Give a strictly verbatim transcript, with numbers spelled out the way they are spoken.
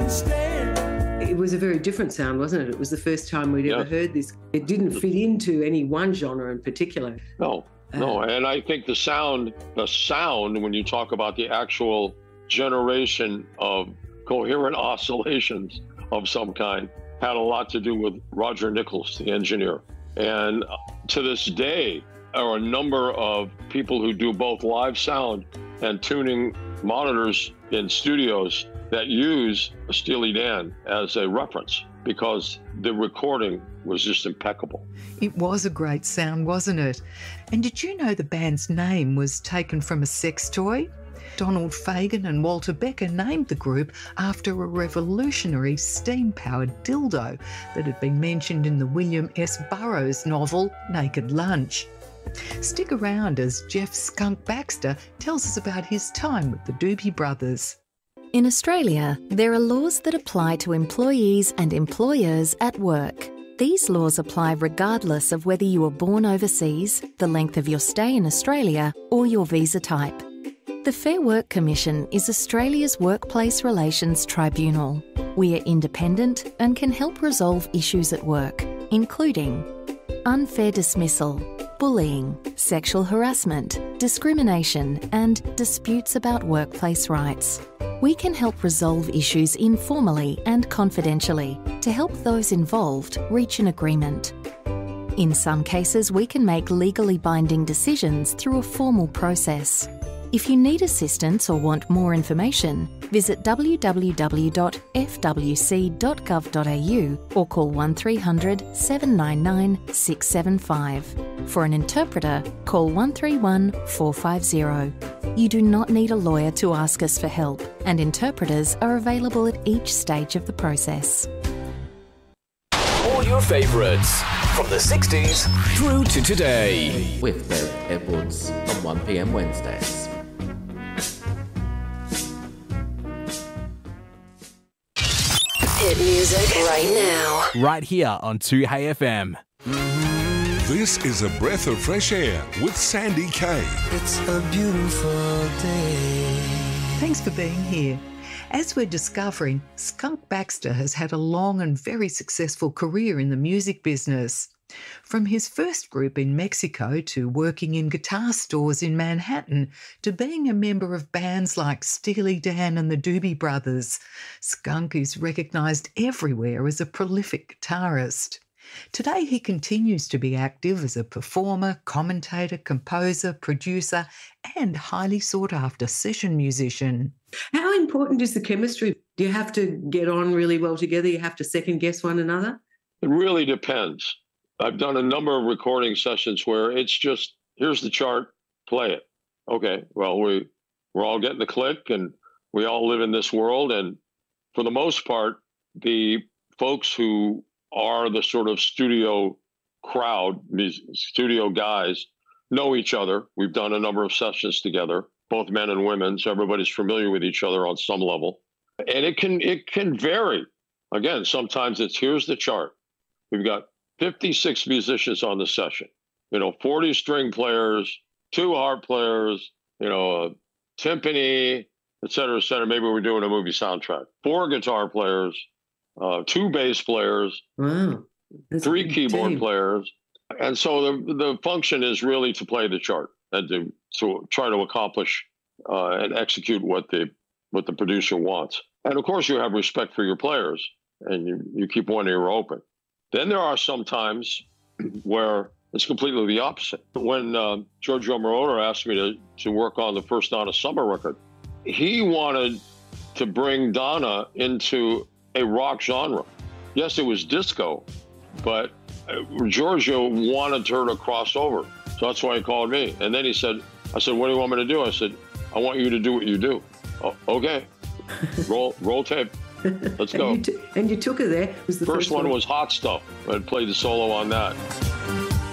It was a very different sound, wasn't it? It was the first time we'd ever Yes. heard this. It didn't fit into any one genre in particular. No, no. And I think the sound, the sound, when you talk about the actual generation of coherent oscillations of some kind, had a lot to do with Roger Nichols, the engineer. And to this day, there are a number of people who do both live sound and tuning monitors in studios that use Steely Dan as a reference because the recording was just impeccable. It was a great sound, wasn't it? And did you know the band's name was taken from a sex toy? Donald Fagen and Walter Becker named the group after a revolutionary steam-powered dildo that had been mentioned in the William S. Burroughs novel Naked Lunch. Stick around as Jeff Skunk Baxter tells us about his time with the Doobie Brothers. In Australia, there are laws that apply to employees and employers at work. These laws apply regardless of whether you were born overseas, the length of your stay in Australia, or your visa type. The Fair Work Commission is Australia's workplace relations tribunal. We are independent and can help resolve issues at work, including unfair dismissal, bullying, sexual harassment, discrimination, and disputes about workplace rights. We can help resolve issues informally and confidentially to help those involved reach an agreement. In some cases, we can make legally binding decisions through a formal process. If you need assistance or want more information, visit w w w dot f w c dot gov dot a u or call one three hundred, seven nine nine, six seven five. For an interpreter, call one three one, four five zero. You do not need a lawyer to ask us for help, and interpreters are available at each stage of the process. All your favourites from the sixties through to today. With Dave Edwards on one p m Wednesdays. Hit music right now. Right here on two Hey F M. This is a breath of fresh air with Sandy Kay. It's a beautiful day. Thanks for being here. As we're discovering, Skunk Baxter has had a long and very successful career in the music business. From his first group in Mexico to working in guitar stores in Manhattan to being a member of bands like Steely Dan and the Doobie Brothers, Skunk is recognised everywhere as a prolific guitarist. Today he continues to be active as a performer, commentator, composer, producer and highly sought-after session musician. How important is the chemistry? Do you have to get on really well together? You have to second-guess one another? It really depends. I've done a number of recording sessions where it's just, here's the chart, play it. Okay, well, we, we're all getting the click and we all live in this world. And for the most part, the folks who are the sort of studio crowd, these studio guys, know each other. We've done a number of sessions together, both men and women, so everybody's familiar with each other on some level. And it can it can vary. Again, sometimes it's, here's the chart. We've got fifty-six musicians on the session, you know, forty string players, two harp players, you know, a timpani, et cetera, et cetera. Maybe we're doing a movie soundtrack. Four guitar players, uh, two bass players, wow. three keyboard team. players. And so the, the function is really to play the chart and to, to try to accomplish uh, and execute what the what the producer wants. And of course, you have respect for your players and you, you keep one ear open. Then there are some times where it's completely the opposite. When uh, Giorgio Moroder asked me to, to work on the first Donna Summer record, he wanted to bring Donna into a rock genre. Yes, it was disco, but Giorgio wanted her to cross over. So that's why he called me. And then he said, I said, what do you want me to do? I said, I want you to do what you do. Oh, okay, roll, roll tape. Let's go. And you, t- and you took her there. It was the first, first one, one was Hot Stuff. I played the solo on that.